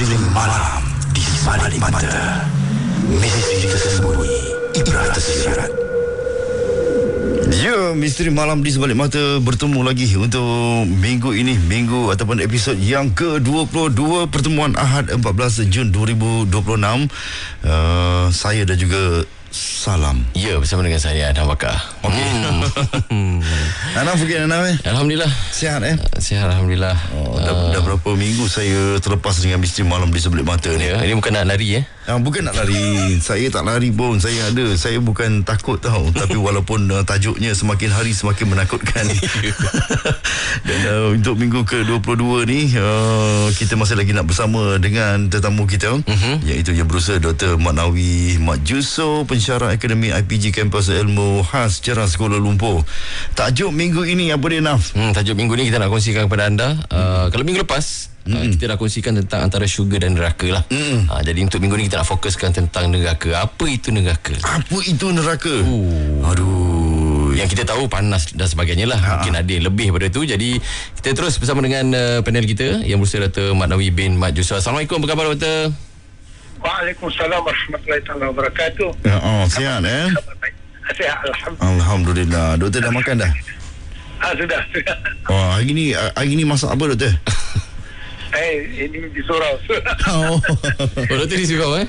Misteri malam di balik mata. Misteri tersembunyi, ibrah tersirat. Ya, Misteri Malam di Sebalik Mata bertemu lagi untuk minggu ini, minggu ataupun episod yang ke-22, pertemuan Ahad 14 Jun 2026. Saya dan juga Salam. Ya, bersama dengan saya Adam Bakar. Okey. Anam fikir Anam Alhamdulillah. sihat Sihat Alhamdulillah. Dah berapa minggu saya terlepas dengan Misteri Malam di Sebalik Mata ni. Ya, ini bukan nak lari Bukan nak lari. Saya tak lari pun. Saya bukan takut tau. Tapi walaupun tajuknya semakin hari semakin menakutkan. Dan untuk minggu ke-22 ni kita masih lagi nak bersama dengan tetamu kita, iaitu yang berusaha Dr. Mat Nawi Mat Juso, pensyarah Akademi IPG Kampus Ilmu Khas Ceras Kuala Lumpur. Tajuk minggu ini apa dia, Naf? Tajuk minggu ni kita nak kongsikan kepada anda. Kalau minggu lepas kita dah kongsikan tentang antara syurga dan neraka lah. Jadi untuk minggu ni kita nak fokuskan tentang neraka. Apa itu neraka? Aduh, yang kita tahu panas dan sebagainya lah. Mungkin ada lebih daripada itu. Jadi kita terus bersama dengan panel kita yang berusaha Dr. Mat Nawi bin Mat Juso. Assalamualaikum, apa khabar Dr.? Waalaikumsalam warahmatullahi wabarakatuh. Sihat Sihat, Alhamdulillah. Doktor dah makan dah? Sudah. Hari ni masak apa, Doktor? Ini di surau. Doktor di surau